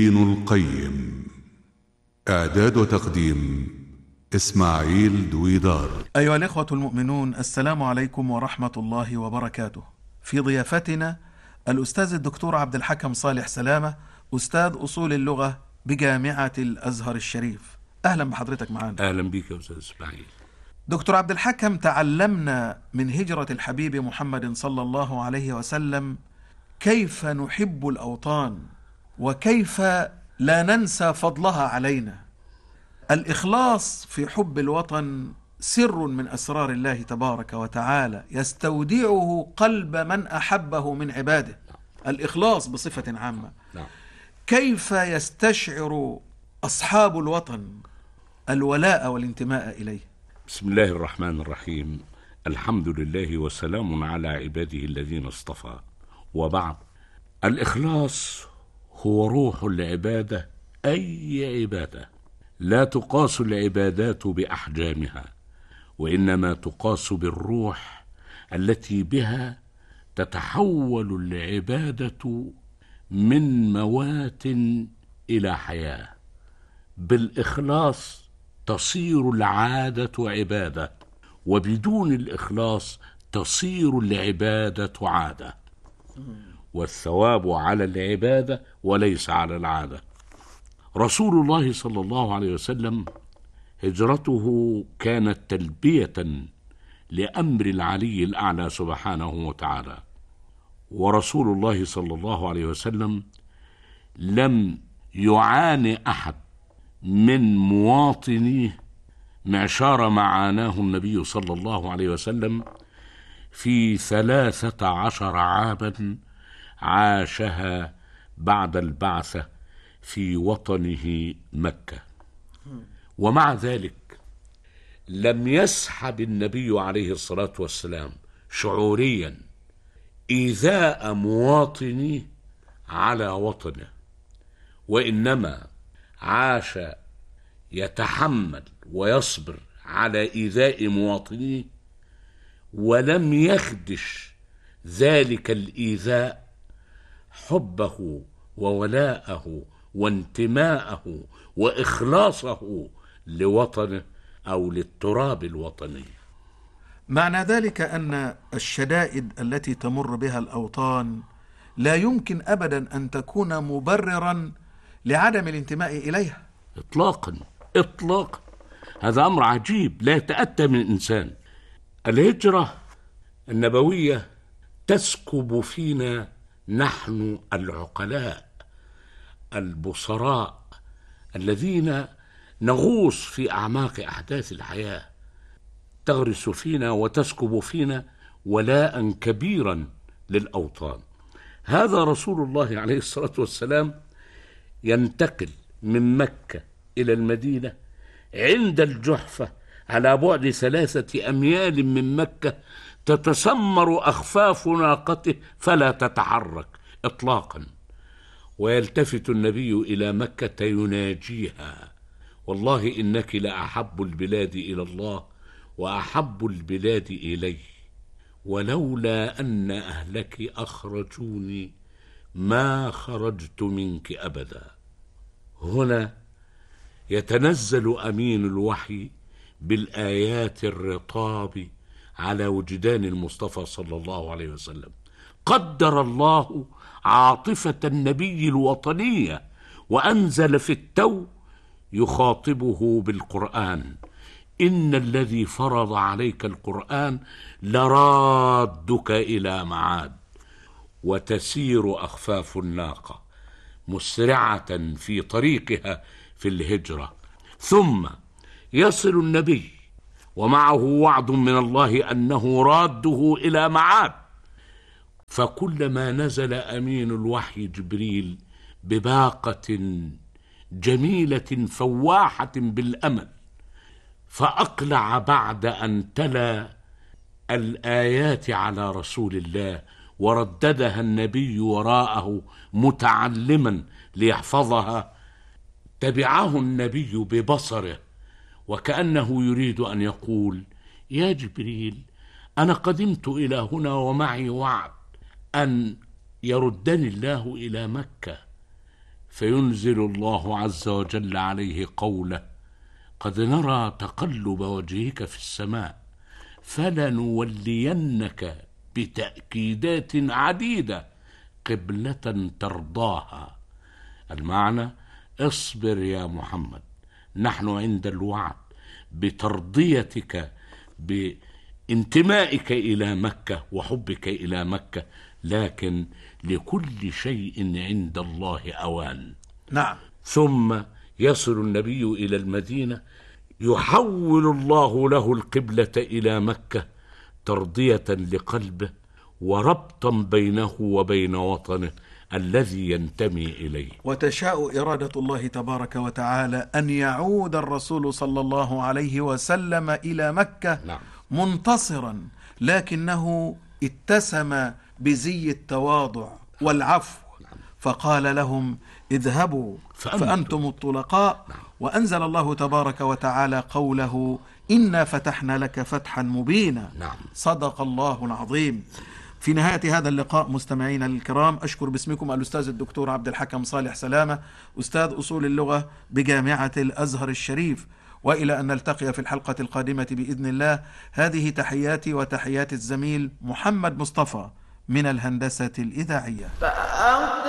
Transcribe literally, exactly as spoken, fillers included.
ابن القيم. إعداد وتقديم إسماعيل دويدار. أيها الإخوة المؤمنون، السلام عليكم ورحمة الله وبركاته. في ضيافتنا الأستاذ الدكتور عبد الحكم صالح سلامة، أستاذ أصول اللغة بجامعة الأزهر الشريف. أهلا بحضرتك معنا. أهلا بك يا أستاذ إسماعيل. دكتور عبد الحكم، تعلمنا من هجرة الحبيب محمد صلى الله عليه وسلم كيف نحب الأوطان وكيف لا ننسى فضلها علينا. الإخلاص في حب الوطن سر من أسرار الله تبارك وتعالى يستودعه قلب من أحبه من عباده. الإخلاص بصفة عامة. كيف يستشعر أصحاب الوطن الولاء والانتماء إليه؟ بسم الله الرحمن الرحيم. الحمد لله وسلام على عباده الذين اصطفى، وبعد. الإخلاص هو روح العبادة. أي عبادة لا تقاس العبادات بأحجامها، وإنما تقاس بالروح التي بها تتحول العبادة من موات إلى حياة. بالإخلاص تصير العادة عبادة، وبدون الإخلاص تصير العبادة عادة، والثواب على العبادة وليس على العادة. رسول الله صلى الله عليه وسلم هجرته كانت تلبية لأمر العلي الأعلى سبحانه وتعالى، ورسول الله صلى الله عليه وسلم لم يعاني أحد من مواطنيه معشار ما عاناه النبي صلى الله عليه وسلم في ثلاثة عشر عاما عاشها بعد البعثة في وطنه مكة. ومع ذلك لم يسحب النبي عليه الصلاة والسلام شعوريا إيذاء مواطنيه على وطنه، وإنما عاش يتحمل ويصبر على إيذاء مواطنيه، ولم يخدش ذلك الإيذاء حبه وولاءه وانتماءه وإخلاصه لوطنه أو للتراب الوطني. معنى ذلك أن الشدائد التي تمر بها الأوطان لا يمكن أبدا أن تكون مبررا لعدم الانتماء إليها إطلاقا إطلاقا. هذا أمر عجيب لا يتأتى من إنسان. الهجرة النبوية تسكب فينا نحن العقلاء البصراء الذين نغوص في أعماق أحداث الحياة، تغرس فينا وتسكب فينا ولاء كبيرا للأوطان. هذا رسول الله عليه الصلاة والسلام ينتقل من مكة إلى المدينة عند الجحفة على بعد ثلاثة أميال من مكة، تتسمر أخفاف ناقته فلا تتحرك إطلاقا، ويلتفت النبي إلى مكة يناجيها: والله إنك لأحب البلاد إلى الله وأحب البلاد إلي، ولولا أن أهلك أخرجوني ما خرجت منك أبدا. هنا يتنزل أمين الوحي بالآيات الرطاب على وجدان المصطفى صلى الله عليه وسلم. قدر الله عاطفة النبي الوطنية وأنزل في التو يخاطبه بالقرآن: إن الذي فرض عليك القرآن لرادك إلى معاد. وتسير أخفاف الناقة مسرعة في طريقها في الهجرة، ثم يصل النبي ومعه وعد من الله أنه راده إلى معاد. فكلما نزل أمين الوحي جبريل بباقة جميلة فواحة بالأمل، فأقلع بعد أن تلا الآيات على رسول الله ورددها النبي وراءه متعلما ليحفظها، تبعه النبي ببصره وكأنه يريد أن يقول: يا جبريل، أنا قدمت إلى هنا ومعي وعد أن يردني الله إلى مكة، فينزل الله عز وجل عليه قوله: قد نرى تقلب وجهك في السماء فلنولينك بتأكيدات عديدة قبلة ترضاها. المعنى: اصبر يا محمد، نحن عند الوعد بترضيتك بانتمائك إلى مكة وحبك إلى مكة، لكن لكل شيء عند الله أوان. نعم. ثم يصل النبي إلى المدينة، يحول الله له القبلة إلى مكة ترضية لقلبه وربطا بينه وبين وطنه الذي ينتمي إليه. وتشاء إرادة الله تبارك وتعالى أن يعود الرسول صلى الله عليه وسلم إلى مكة نعم. منتصرا، لكنه اتسم بزي التواضع والعفو، فقال لهم: اذهبوا فأنتم, فأنتم الطلقاء. نعم. وأنزل الله تبارك وتعالى قوله: إنا فتحنا لك فتحا مبينا. نعم. صدق الله العظيم. في نهاية هذا اللقاء مستمعينا الكرام، أشكر باسمكم الأستاذ الدكتور عبد الحكم صالح سلامة، أستاذ أصول اللغة بجامعة الأزهر الشريف، وإلى أن نلتقي في الحلقة القادمة بإذن الله. هذه تحياتي وتحيات الزميل محمد مصطفى من الهندسة الإذاعية.